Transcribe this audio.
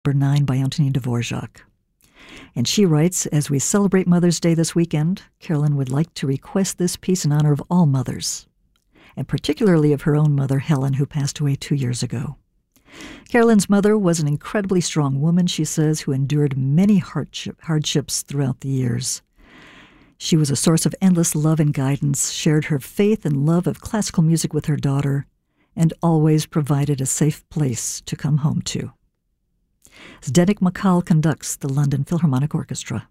Number 9 by Antonin Dvorak. And she writes, as we celebrate Mother's Day this weekend, Carolyn would like to request this piece in honor of all mothers, and particularly of her own mother, Helen, who passed away 2 years ago. Carolyn's mother was an incredibly strong woman, she says, who endured many hardships throughout the years. She was a source of endless love and guidance, shared her faith and love of classical music with her daughter, and always provided a safe place to come home to. Zdeněk Makal conducts the London Philharmonic Orchestra.